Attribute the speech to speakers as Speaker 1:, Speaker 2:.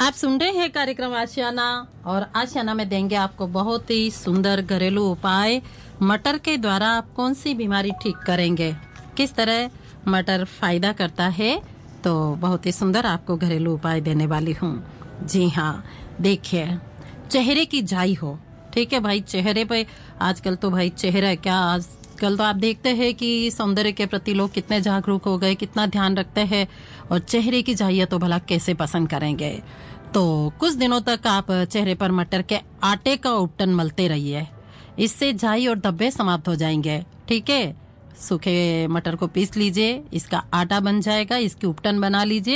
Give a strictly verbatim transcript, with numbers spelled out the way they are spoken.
Speaker 1: आप सुन रहे हैं कार्यक्रम आशियाना और आशियाना में देंगे आपको बहुत ही सुंदर घरेलू उपाय। मटर के द्वारा आप कौन सी बीमारी ठीक करेंगे, किस तरह मटर फायदा करता है, तो बहुत ही सुंदर आपको घरेलू उपाय देने वाली हूँ। जी हाँ, देखिए, चेहरे की जाई हो, ठीक है भाई, चेहरे पे आजकल तो भाई चेहरा क्या, आजकल तो आप देखते हैं कि सौंदर्य के प्रति लोग कितने जागरूक हो गए, कितना ध्यान रखते हैं, और चेहरे की जाइए तो भला कैसे पसंद करेंगे। तो कुछ दिनों तक आप चेहरे पर मटर के आटे का उपटन मलते रहिए, इससे जाई और धब्बे समाप्त हो जाएंगे। ठीक है, सूखे मटर को पीस लीजिए, इसका आटा बन जाएगा, इसकी उपटन बना लीजिए।